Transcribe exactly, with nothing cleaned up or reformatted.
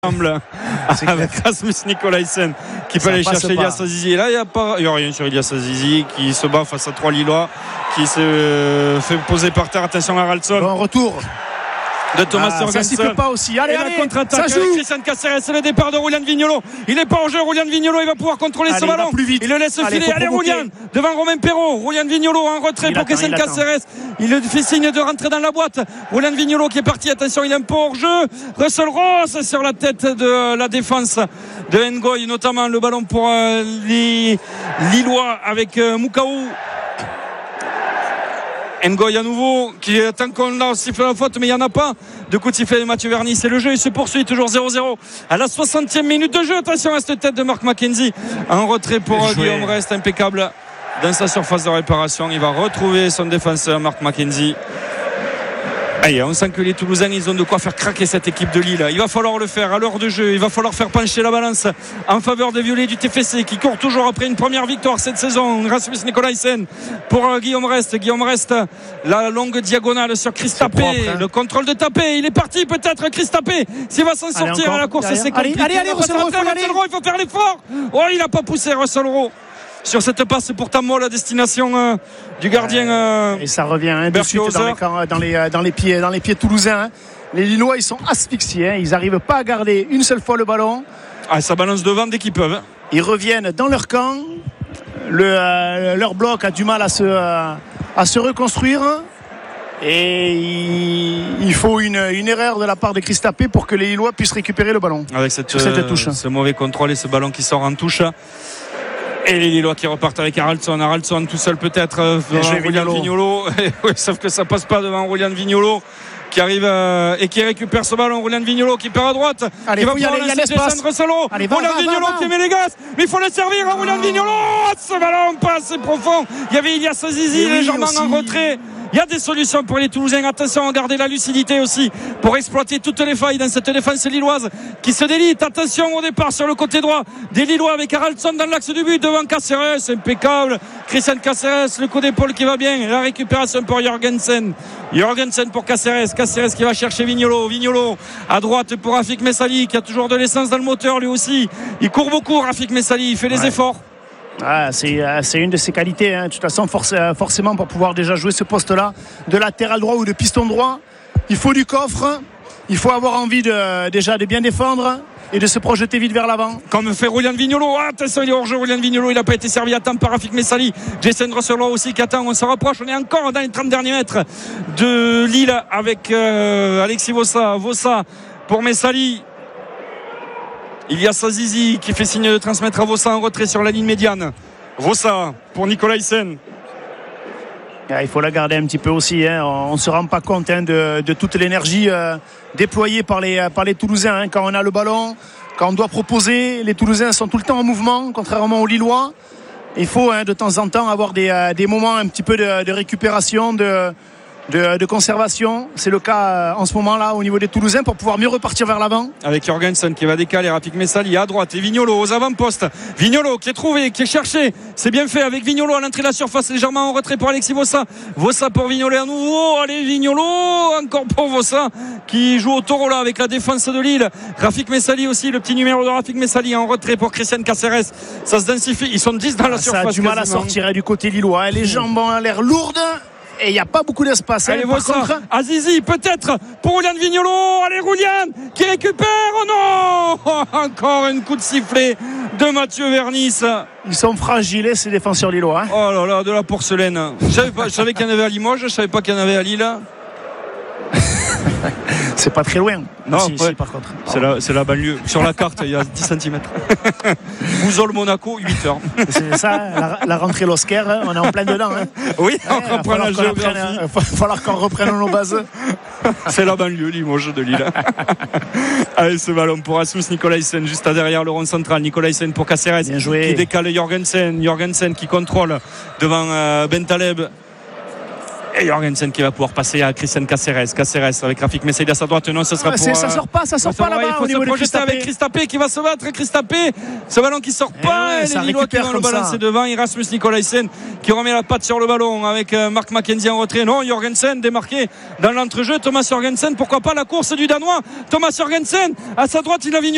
avec Rasmus Nikolaisen qui peut ça aller chercher Elias Azizi. Et là, il n'y a, pas... a rien sur Elias Azizi qui se bat face à trois Lillois, qui se fait poser par terre. Attention à Haraldsson. Bon retour de Thomas ah, Jorgensen. Ça siffle pas aussi. Allez, et allez, la contre-attaque avec Christian Caceres. C'est le départ de Roulian Vignolo. Il n'est pas en jeu. Roulian Vignolo, il va pouvoir contrôler allez, ce ballon. Il le laisse allez, filer. Allez, Roulian devant Romain Perrault. Roulian Vignolo en retrait il pour Christian Caceres. Il fait signe de rentrer dans la boîte. Roulian Vignolo qui est parti. Attention, il est un peu hors jeu. Russell Ross sur la tête de la défense de Ngoy, notamment le ballon pour euh, les Lillois avec euh, Moukaou. Ngoy à nouveau qui attend qu'on a sifflé la faute, mais il n'y en a pas de coup de sifflet de Mathieu Vernis. Et le jeu il se poursuit toujours zéro zéro à la soixantième minute de jeu. Attention à cette tête de Mark McKenzie en retrait pour euh, Guillaume Rest, impeccable dans sa surface de réparation. Il va retrouver son défenseur Mark McKenzie. Allez, on sent que les Toulousains ils ont de quoi faire craquer cette équipe de Lille. Il va falloir le faire à l'heure de jeu. Il va falloir faire pencher la balance en faveur des Violets du T F C qui courent toujours après une première victoire cette saison. Rasmus Nikolaisen pour euh, Guillaume Rest. Guillaume Rest, la longue diagonale sur Chris Tapé. Hein. Le contrôle de Tapé. Il est parti peut-être Chris Tapé. S'il va s'en sortir à la course, c'est compliqué. Allez, allez, allez, Russell Rowe, il faut faire l'effort. Oh, il n'a pas poussé Russell Rowe sur cette passe pourtant molle à destination euh, du gardien euh, et ça revient hein, de suite dans les, dans, les, dans, les pieds, dans les pieds toulousains hein. Les Lillois ils sont asphyxiés hein. Ils n'arrivent pas à garder une seule fois le ballon. Ah, ça balance devant dès qu'ils peuvent hein. Ils reviennent dans leur camp. le, euh, Leur bloc a du mal à se, euh, à se reconstruire. Et il, il faut une, une erreur de la part de Chris Tapé pour que les Lillois puissent récupérer le ballon avec cette, sur cette euh, touche. Ce mauvais contrôle et ce ballon qui sort en touche. Et les Lillois qui repartent avec Haraldsson. Haraldsson tout seul peut-être euh, devant Roulian Vignolo. Oui, sauf que ça passe pas devant Roulian Vignolo qui arrive euh, et qui récupère ce ballon. Roulian Vignolo qui perd à droite. Allez, qui va pouvoir lancer Jason Russell. Roulian Vignolo qui met les gaz. Mais il faut le servir à Roulian Vignolo. Ce ballon pas assez profond. Il y avait Elias Azizi légèrement oui, en retrait. Il y a des solutions pour les Toulousains. Attention à garder la lucidité aussi pour exploiter toutes les failles dans cette défense lilloise qui se délite. Attention au départ sur le côté droit des Lillois avec Haraldsson dans l'axe du but devant Caceres, impeccable. Christian Caceres, le coup d'épaule qui va bien. La récupération pour Jorgensen. Jorgensen pour Caceres. Caceres qui va chercher Vignolo. Vignolo à droite pour Rafik Messali qui a toujours de l'essence dans le moteur lui aussi. Il court beaucoup Rafik Messali. Il fait les ouais. efforts. Ah, c'est, c'est une de ses qualités hein. De toute façon forc- forcément pour pouvoir déjà jouer ce poste là de latéral droit ou de piston droit il faut du coffre, il faut avoir envie de, déjà de bien défendre et de se projeter vite vers l'avant comme fait Roulian Vignolo. Ah, attention il est hors jeu Roulian Vignolo, il n'a pas été servi à temps par Rafik Messali. Jason Russell aussi qui attend, on se rapproche, on est encore dans les trente derniers mètres de Lille avec euh, Alexis Vossa. Vossa pour Messali. Il y a Azizi qui fait signe de transmettre à Vossa en retrait sur la ligne médiane. Vossa pour Nikolaisen. Il faut la garder un petit peu aussi hein. On ne se rend pas compte hein, de, de toute l'énergie euh, déployée par les, par les Toulousains hein. Quand on a le ballon, quand on doit proposer, les Toulousains sont tout le temps en mouvement contrairement aux Lillois. Il faut hein, de temps en temps avoir des, euh, des moments un petit peu de, de récupération, de De, de conservation. C'est le cas en ce moment là au niveau des Toulousains pour pouvoir mieux repartir vers l'avant avec Jorgensen qui va décaler Rafik Messali à droite et Vignolo aux avant-postes. Vignolo qui est trouvé, qui est cherché, c'est bien fait avec Vignolo à l'entrée de la surface légèrement en retrait pour Alexis Vossa. Vossa pour Vignolo à nouveau. Allez Vignolo encore pour Vossa qui joue au taureau là avec la défense de Lille. Rafik Messali aussi, le petit numéro de Rafik Messali en retrait pour Christian Caceres. Ça se densifie, ils sont dix dans la ah, surface. Ça a du mal quasiment à sortir du côté lillois. Les jambes ont l'air lourdes et il n'y a pas beaucoup d'espace. Allez, voir ça. Contre... Azizi, peut-être pour Roulian Vignolo. Allez, Roulian qui récupère. Oh non, encore un coup de sifflet de Mathieu Vernis. Ils sont fragiles, ces défenseurs lillois. Hein. Oh là là, de la porcelaine. Je savais, pas, je savais qu'il y en avait à Limoges, je ne savais pas qu'il y en avait à Lille. C'est pas très loin. Non, si, ouais. si, par contre. C'est la, c'est la banlieue. Sur la carte, il y a dix centimètres. Bouzol, Monaco, huit heures. C'est ça, la, la rentrée l'Oscar, on est en plein dedans. Hein. Oui, on ouais, reprend la géographie. Il va falloir qu'on reprenne nos bases. C'est la banlieue, Limoges de Lille. Allez, ce ballon pour Rasmus Nikolaisen, juste à derrière le rond central. Nikolaisen pour Caceres, qui décale Jorgensen. Jorgensen qui contrôle devant euh, Bentaleb. Et Jorgensen qui va pouvoir passer à Christian Caceres. Caceres avec Rafik Messali à sa droite. Non, ça sera ouais, pour. C'est, ça sort pas, ça sort pas là-bas. Il faut se projeter avec Chris Tapé qui va se battre. Chris Tapé, ce ballon qui sort pas. Ouais, et les Lillois qui vont le balancer devant. Et Rasmus Nikolaisen qui remet la patte sur le ballon avec Mark McKenzie en retrait. Non, Jorgensen démarqué dans l'entrejeu. Thomas Jorgensen, pourquoi pas la course du Danois. Thomas Jorgensen à sa droite, il a Vignolo.